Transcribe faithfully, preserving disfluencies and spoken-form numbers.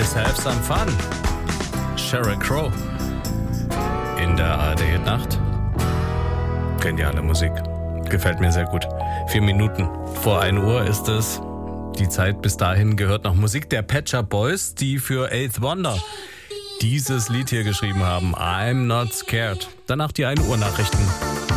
Just have some fun. Sheryl Crow in der A R D-Nacht. Geniale Musik. Gefällt mir sehr gut. Vier Minuten vor ein Uhr ist es. Die Zeit bis dahin gehört noch Musik der Pet Shop Boys, die für Eighth Wonder dieses Lied hier geschrieben haben. I'm Not Scared. Danach die ein Uhr Nachrichten.